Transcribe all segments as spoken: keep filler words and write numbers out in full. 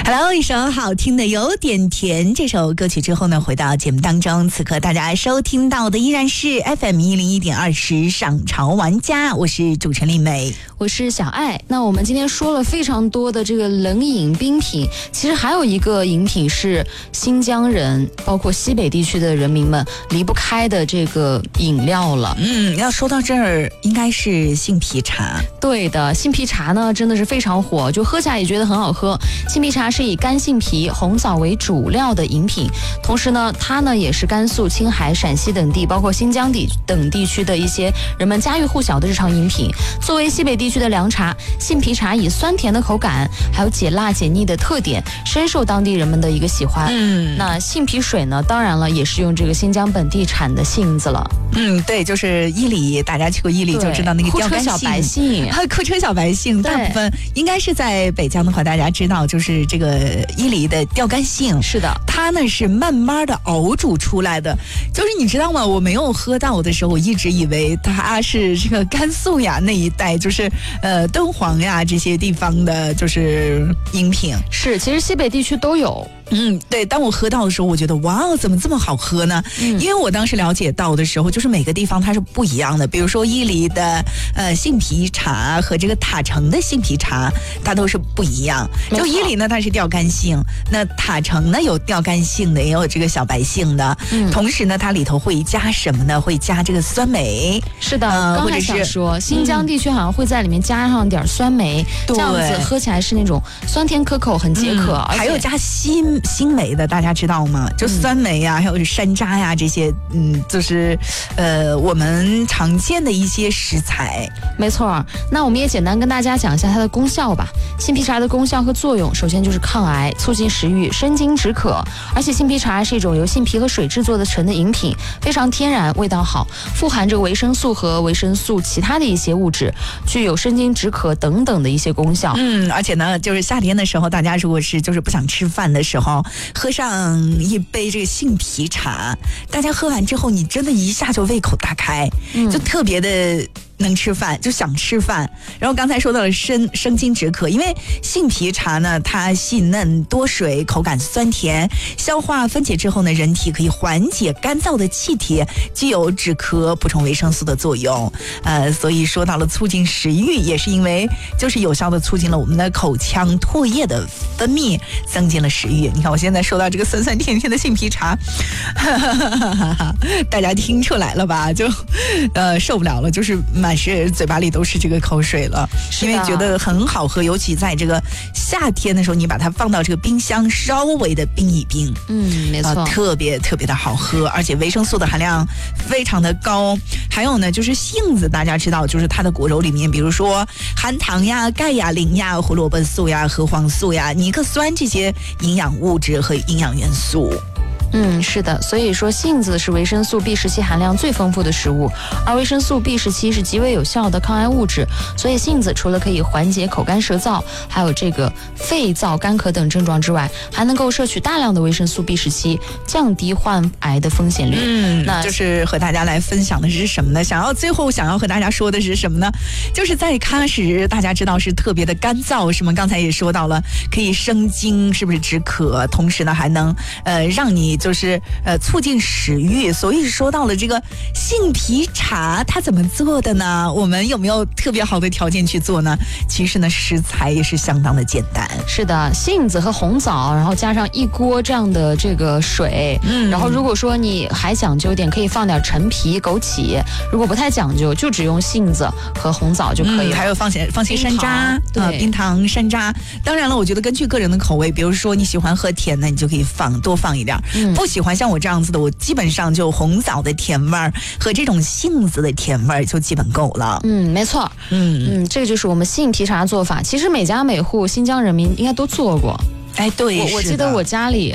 Hello， 一首好听的有点甜这首歌曲之后呢，回到节目当中，此刻大家收听到的依然是 F M 一零一点二时尚潮玩家，我是主持人丽美， 我是小爱。那我们今天说了非常多的这个冷饮冰品，其实还有一个饮品是新疆人包括西北地区的人民们离不开的这个饮料了。 嗯，要说到这儿应该是杏皮茶。 对的，杏皮茶呢真的是非常火，就喝起来也觉得很好喝。杏皮茶是以干杏皮、红枣为主料的饮品，同时呢它呢也是甘肃、青海、陕西等地包括新疆地等地区的一些人们家喻户晓的日常饮品。作为西北地区的凉茶，杏皮茶以酸甜的口感还有解辣解腻的特点深受当地人们的一个喜欢。嗯，那杏皮水呢当然了也是用这个新疆本地产的杏子了。 嗯，对，就是伊犁，大家去过伊犁就知道那个吊干杏， 库车小白杏， 库车小白杏，大部分应该是在北疆的话，大家知道就是这个伊犁的吊干杏。 是的， 它呢是慢慢的熬煮出来的，就是你知道吗？我没有喝到的时候，我一直以为它是这个甘肃呀那一带，就是呃敦煌呀这些地方的，就是饮品。 是，其实西北地区都有。 嗯，对，当我喝到的时候，我觉得哇，怎么这么好喝呢？嗯，因为我当时了解到的时候，就是每个地方它是不一样的。比如说伊犁的呃杏皮茶和这个塔城的杏皮茶，它都是不一样。就伊犁呢，它是吊干杏；那塔城呢，有吊干杏的，也有这个小白杏的。嗯，同时呢，它里头会加什么呢？会加这个酸梅。 是的，呃、刚才想说，新疆地区好像会在里面加上点酸梅，嗯、这样子喝起来是那种酸甜可口，很解渴。 嗯、还有加新。新梅的大家知道吗？就酸梅呀、啊，还有山楂呀这些，嗯，就是呃我们常见的一些食材。 没错，那我们也简单跟大家讲一下它的功效吧。杏皮茶的功效和作用，首先就是抗癌、促进食欲、生津止渴。而且杏皮茶是一种由杏皮和水制作的成的饮品，非常天然，味道好，富含着维生素和维生素其他的一些物质，具有生津止渴等等的一些功效。 嗯，而且呢，就是夏天的时候，大家如果是就是不想吃饭的时候，喝上一杯这个杏皮茶，大家喝完之后，你真的一下就胃口大开，嗯、就特别的能吃饭，就想吃饭。然后刚才说到了生生津止渴，因为杏皮茶呢，它细嫩多水，口感酸甜，消化分解之后呢，人体可以缓解干燥的气体，具有止咳、补充维生素的作用。呃，所以说到了促进食欲，也是因为就是有效的促进了我们的口腔唾液的分泌，增进了食欲。你看我现在说到这个酸酸甜甜的杏皮茶，哈哈哈哈哈，大家听出来了吧？就呃受不了了，就是满是嘴巴里都是这个口水了，因为觉得很好喝，尤其在这个夏天的时候，你把它放到这个冰箱稍微的冰一冰， 嗯，没错、呃， 特别特别的好喝，而且维生素的含量非常的高。还有呢，就是杏子，大家知道，就是它的果肉里面，比如说含糖呀、钙呀、磷呀、胡萝卜素呀、核黄素呀、尼克酸这些营养物质和营养元素。 嗯，是的，所以说杏子是维生素 B 十七含量最丰富的食物，而维生素 B 十七是极为有效的抗癌物质，所以杏子除了可以缓解口干舌燥，还有这个肺燥干咳等症状之外，还能够摄取大量的维生素 B 十七，降低患癌的风险率。 嗯，那就是和大家来分享的是什么呢？想要最后想要和大家说的是什么呢？就是在喀什，大家知道是特别的干燥，是吗？刚才也说到了，可以生津，是不是止渴？同时呢，还能呃让你就是呃促进食欲。所以说到了这个杏皮茶，它怎么做的呢？我们有没有特别好的条件去做呢？其实呢，食材也是相当的简单。 是的，杏子和红枣，然后加上一锅这样的这个水，嗯，然后如果说你还讲究一点，可以放点陈皮、枸杞；如果不太讲究，就只用杏子和红枣就可以了。 嗯、还有放些放些山楂， 对、 呃，冰糖、山楂。当然了，我觉得根据个人的口味，比如说你喜欢喝甜的，你就可以放多放一点。嗯，不喜欢像我这样子的，我基本上就红枣的甜味儿和这种杏子的甜味儿就基本够了。 嗯，没错。嗯嗯，这个就是我们杏皮茶做法。其实每家每户新疆人民应该都做过。 哎，对， 我我记得我家里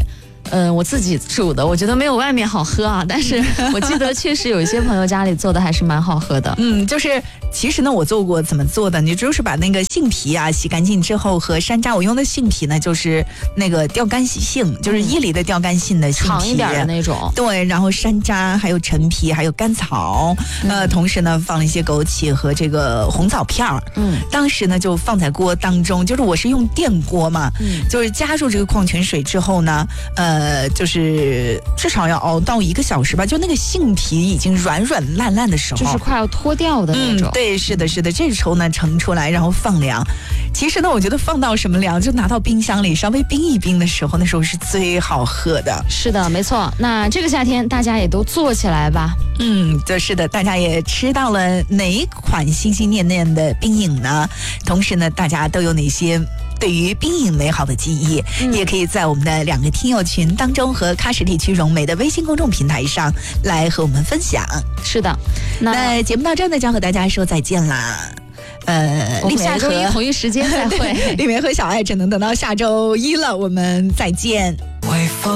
嗯，我自己煮的，我觉得没有外面好喝啊。但是我记得确实有一些朋友家里做的还是蛮好喝的。 嗯，就是其实呢，我做过怎么做的，你就是把那个杏皮啊洗干净之后和山楂，我用的杏皮呢就是那个钓竿杏，就是伊犁的钓竿杏的杏皮， 长一点的那种。 对，然后山楂还有陈皮还有甘草，嗯、呃，同时呢放了一些枸杞和这个红枣片儿。嗯，当时呢就放在锅当中，就是我是用电锅嘛，嗯，就是加入这个矿泉水之后呢，呃，就是至少要熬到一个小时吧，就那个杏皮已经软软烂烂的时候， 就是快要脱掉的那种。 嗯，对，是的，是的，这时候呢盛出来，然后放凉。其实呢，我觉得放到什么凉，就拿到冰箱里稍微冰一冰的时候，那时候是最好喝的。 是的，没错。那这个夏天大家也都做起来吧。 嗯，对，是的，大家也吃到了哪一款心心念念的冰饮呢？同时呢，大家都有哪些对于冰饮美好的记忆，嗯、也可以在我们的两个听友群当中和喀什地区融媒的微信公众平台上来和我们分享。 是的，那, 那节目到这儿呢，就要和大家说再见啦。呃， 我们下周一同一时间再会。 丽梅和小爱只能等到下周一了，我们再见。